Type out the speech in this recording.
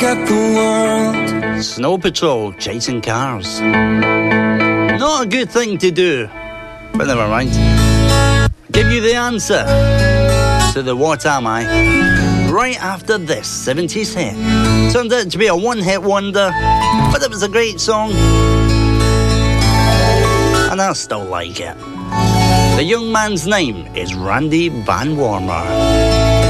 At the world. Snow Patrol, chasing cars. Not a good thing to do, but never mind. Give you the answer to the What Am I right after this 70s hit. Turned out to be a one-hit wonder, but it was a great song, and I still like it. The young man's name is Randy Van Warmer.